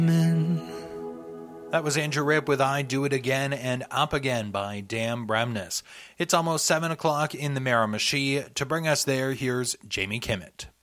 That was Andrew Ripp with I Do It Again and Up Again by Dan Bremnes. It's almost 7 o'clock in the Miramichi. To bring us there, here's Jamie Kimmett.